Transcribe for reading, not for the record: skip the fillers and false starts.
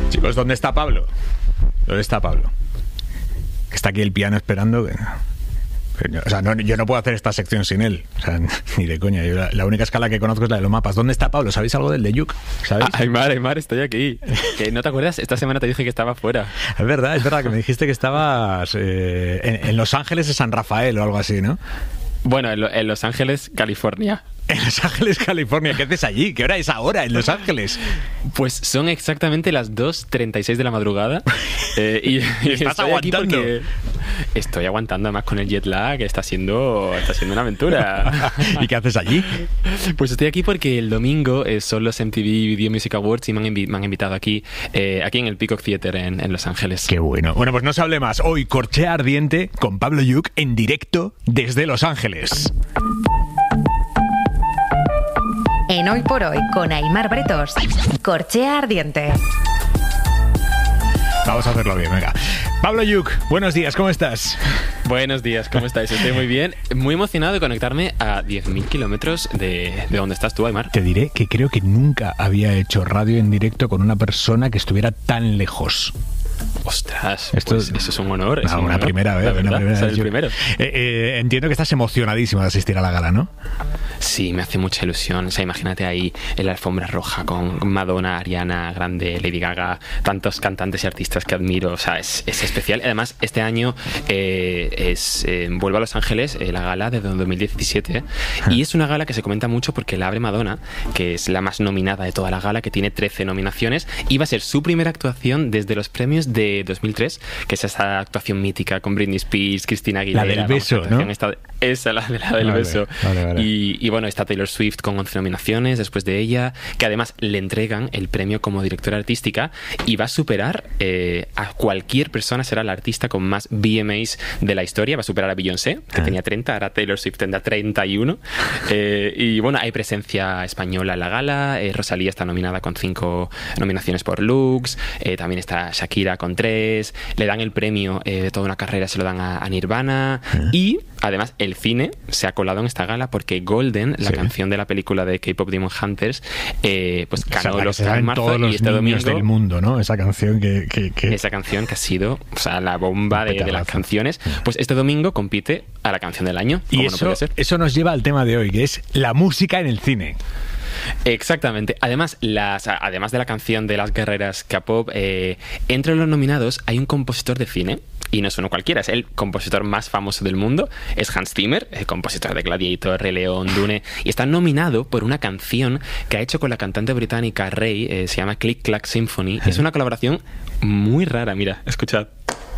Chicos, ¿dónde está Pablo? ¿Dónde está Pablo? Que está aquí el piano esperando. O sea, yo no puedo hacer esta sección sin él. O sea, ni de coña. Yo la única escala que conozco es la de los mapas. ¿Dónde está Pablo? ¿Sabéis algo del de Yuk? ¿Sabéis? Aymar, estoy aquí. ¿Que no te acuerdas? Esta semana te dije que estaba fuera. Es verdad que me dijiste que estabas en Los Ángeles de San Rafael o algo así, ¿no? Bueno, en Los Ángeles, California. En Los Ángeles, California. ¿Qué haces allí? ¿Qué hora es ahora en Los Ángeles? Pues son exactamente las 2:36 de la madrugada. Y ¿Estás aguantando? Estoy aguantando, además con el jet lag, está siendo una aventura. ¿Y qué haces allí? Pues estoy aquí porque el domingo son los MTV Video Music Awards y me han invitado aquí en el Peacock Theatre en Los Ángeles. Qué bueno. Bueno, pues no se hable más. Hoy, Corchea Ardiente con Pablo Yuk en directo desde Los Ángeles. En Hoy por Hoy, con Aymar Bretos, Corchea Ardiente. Vamos a hacerlo bien, venga. Pablo Yuk, buenos días, ¿cómo estás? Buenos días, ¿cómo estáis? Estoy muy bien. Muy emocionado de conectarme a 10.000 kilómetros de donde estás tú, Aymar. Te diré que creo que nunca había hecho radio en directo con una persona que estuviera tan lejos. Ostras, pues eso es un honor. Es una primera vez. Ser el primero. Entiendo que estás emocionadísimo de asistir a la gala, ¿no? Sí, me hace mucha ilusión. O sea, imagínate ahí en la alfombra roja con Madonna, Ariana Grande, Lady Gaga, tantos cantantes y artistas que admiro. O sea, es especial. Además, este año vuelve a Los Ángeles la gala de 2017. Y es una gala que se comenta mucho porque la abre Madonna, que es la más nominada de toda la gala, que tiene 13 nominaciones. Y va a ser su primera actuación desde los premios de 2003, que es esa actuación mítica con Britney Spears, Christina Aguilera. La del beso, ¿no? Esa, la del beso. Vale. Y bueno, está Taylor Swift con 11 nominaciones después de ella, que además le entregan el premio como directora artística y va a superar a cualquier persona, será la artista con más VMAs de la historia, va a superar a Beyoncé, que tenía 30, ahora Taylor Swift tendrá 31. Y bueno, hay presencia española en la gala, Rosalía está nominada con 5 nominaciones por Lux, también está Shakira con 3, le dan el premio de toda una carrera, se lo dan a Nirvana, y además el cine se ha colado en esta gala porque Golden, la canción de la película de K-Pop Demon Hunters, pues ganó los Oscar en marzo, todos los y este domingo del mundo, ¿no? Esa canción esa canción que ha sido, o sea, la bomba de las canciones, pues este domingo compite a la canción del año. Y eso nos lleva al tema de hoy, que es la música en el cine. Exactamente. Además de la canción de las guerreras K-pop, entre los nominados hay un compositor de cine, y no es uno cualquiera, es el compositor más famoso del mundo, es Hans Zimmer, el compositor de Gladiator, Rey León, Dune, y está nominado por una canción que ha hecho con la cantante británica Rey, se llama Click Clack Symphony. Es una colaboración muy rara, mira, escuchad.